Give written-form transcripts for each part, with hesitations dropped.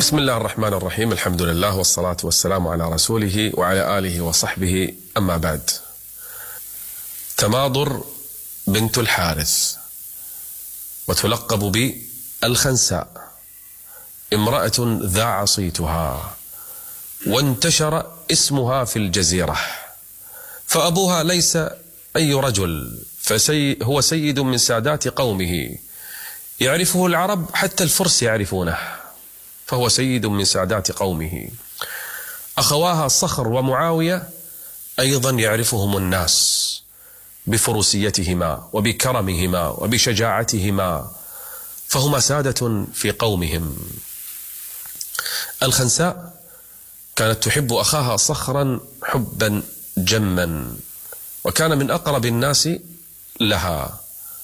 بسم الله الرحمن الرحيم. الحمد لله والصلاة والسلام على رسوله وعلى آله وصحبه، أما بعد. تماضر بنت الحارث، وتلقب بالخنساء، امرأة ذاع صيتها، وانتشر اسمها في الجزيرة. فأبوها ليس أي رجل، هو سيد من سادات قومه، يعرفه العرب، حتى الفرس يعرفونه، فهو سيد من سادات قومه. أخواها صخر ومعاوية أيضا يعرفهم الناس بفروسيتهما وبكرمهما وبشجاعتهما، فهما سادة في قومهم. الخنساء كانت تحب أخاها صخرا حبا جما، وكان من أقرب الناس لها،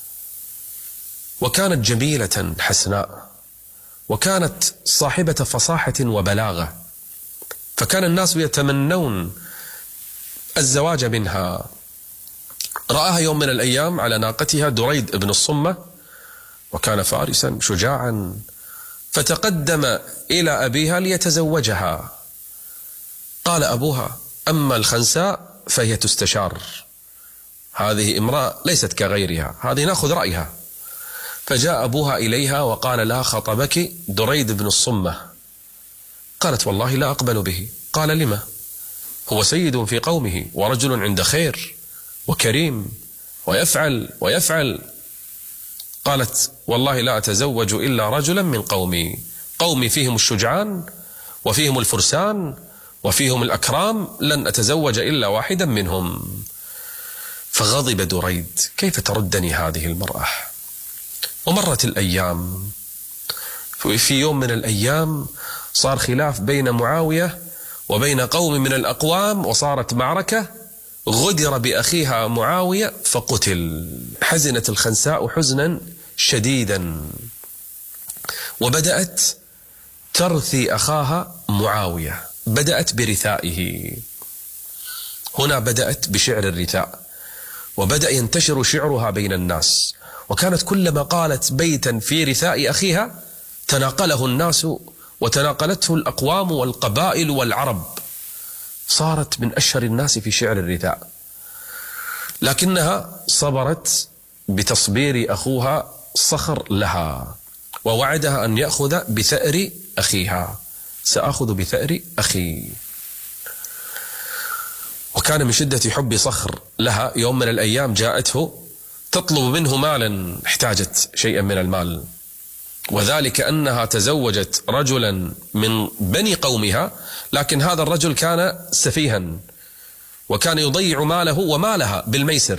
وكانت جميلة حسناء، وكانت صاحبة فصاحة وبلاغة، فكان الناس يتمنون الزواج منها. رآها يوم من الأيام على ناقتها دريد بن الصمة، وكان فارسا شجاعا، فتقدم إلى أبيها ليتزوجها. قال أبوها: أما الخنساء فهي تستشار، هذه امرأة ليست كغيرها، هذه نأخذ رأيها. فجاء أبوها إليها وقال لها: خطبك دريد بن الصمة. قالت: والله لا أقبل به. قال: لما؟ هو سيد في قومه ورجل عند خير وكريم ويفعل. قالت: والله لا أتزوج إلا رجلا من قومي فيهم الشجعان وفيهم الفرسان وفيهم الأكرام، لن أتزوج إلا واحدا منهم. فغضب دريد: كيف تردني هذه المرأة؟ ومرت الأيام. في يوم من الأيام صار خلاف بين معاوية وبين قوم من الأقوام، وصارت معركة، غدر بأخيها معاوية فقتل. حزنت الخنساء حزنا شديدا، وبدأت ترثي أخاها معاوية، بدأت برثائه. هنا بدأت بشعر الرثاء، وبدأ ينتشر شعرها بين الناس، وكانت كلما قالت بيتا في رثاء أخيها تناقله الناس وتناقلته الأقوام والقبائل والعرب، صارت من أشهر الناس في شعر الرثاء. لكنها صبرت بتصبير أخوها صخر لها، ووعدها أن يأخذ بثأر أخيها: سأخذ بثأر أخي. وكان من شدة حب صخر لها، يوم من الأيام جاءته تطلب منه مالا، احتاجت شيئا من المال، وذلك أنها تزوجت رجلا من بني قومها، لكن هذا الرجل كان سفيها، وكان يضيع ماله ومالها بالميسر،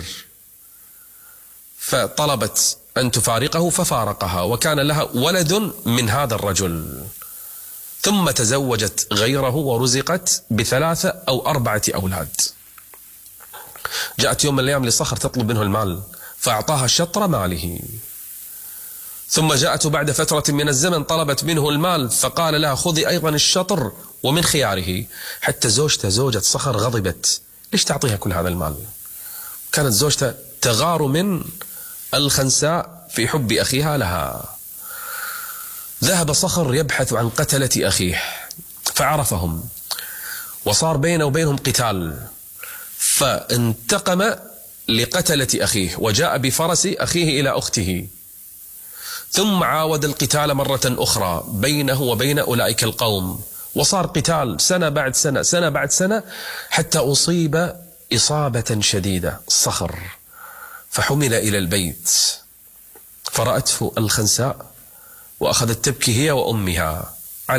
فطلبت أن تفارقه ففارقها، وكان لها ولد من هذا الرجل، ثم تزوجت غيره ورزقت ب3 أو 4 أولاد. جاءت يوم من الأيام لصخر تطلب منه المال، فأعطاها شطر ماله. ثم جاءت بعد فترة من الزمن طلبت منه المال، فقال لها: خذي أيضا الشطر ومن خياره. حتى زوجة صخر غضبت: ليش تعطيها كل هذا المال؟ كانت زوجته تغار من الخنساء في حب أخيها لها. ذهب صخر يبحث عن قتلة أخيه، فعرفهم، وصار بينه وبينهم قتال، فانتقم لقتلة أخيه، وجاء بفرس أخيه إلى أخته، ثم عاود القتال مرة أخرى بينه وبين أولئك القوم، وصار قتال سنة بعد سنة، سنة بعد سنة، حتى أصيب إصابة شديدة صخر، فحمل إلى البيت، فرأته الخنساء وأخذت تبكي هي وأمها،